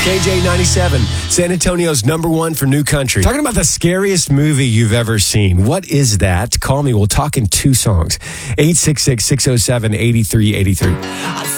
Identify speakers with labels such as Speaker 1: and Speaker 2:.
Speaker 1: KJ97, San Antonio's #1 for new country. Talking about the scariest movie you've ever seen. What is that? Call me. We'll talk in 2 songs. 866-607-8383.